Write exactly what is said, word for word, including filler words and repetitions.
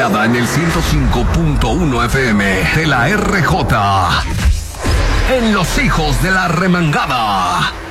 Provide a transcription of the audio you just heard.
Plateada en el ciento cinco punto uno F M de la R J. En Los Hijos de la Remangada.